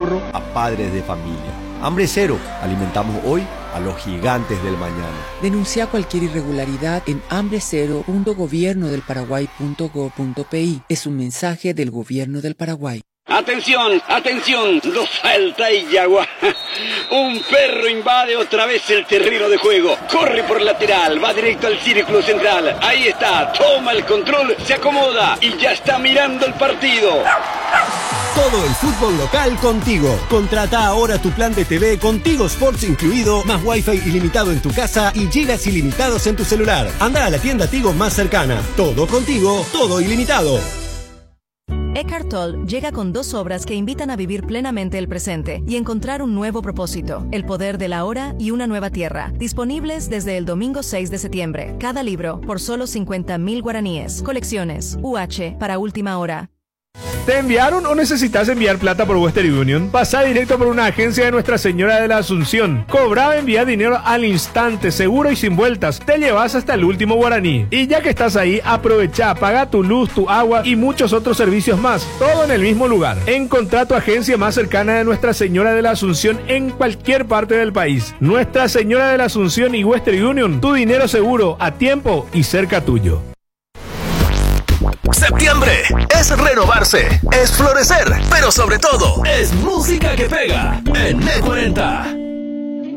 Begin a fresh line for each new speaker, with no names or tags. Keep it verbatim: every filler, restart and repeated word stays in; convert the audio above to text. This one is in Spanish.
ahorro a padres de familia. Hambre Cero, alimentamos hoy a los gigantes del mañana.
Denuncia cualquier irregularidad en hambre cero punto gobierno del paraguay punto gob punto pi. Es un mensaje del Gobierno del Paraguay.
Atención, atención, dos Salta y Yagua. Un perro invade otra vez el terreno de juego. Corre por lateral, va directo al círculo central. Ahí está, toma el control, se acomoda y ya está mirando el partido.
Todo el fútbol local contigo. Contrata ahora tu plan de T V con Tigo Sports incluido, más wifi ilimitado en tu casa y gigas ilimitados en tu celular. Anda a la tienda Tigo más cercana. Todo contigo, todo ilimitado.
Eckhart Tolle llega con dos obras que invitan a vivir plenamente el presente y encontrar un nuevo propósito, El poder de la hora y Una nueva tierra, disponibles desde el domingo seis de septiembre. Cada libro por solo cincuenta mil guaraníes. Colecciones U H para última hora.
¿Te enviaron o necesitas enviar plata por Western Union? Pasa directo por una agencia de Nuestra Señora de la Asunción. Cobra, envía dinero al instante, seguro y sin vueltas. Te llevas hasta el último guaraní. Y ya que estás ahí, aprovecha, paga tu luz, tu agua y muchos otros servicios más. Todo en el mismo lugar. Encontrá tu agencia más cercana de Nuestra Señora de la Asunción en cualquier parte del país. Nuestra Señora de la Asunción y Western Union. Tu dinero seguro, a tiempo y cerca tuyo.
Septiembre es renovarse, es florecer, pero sobre todo es música que pega en E cuarenta.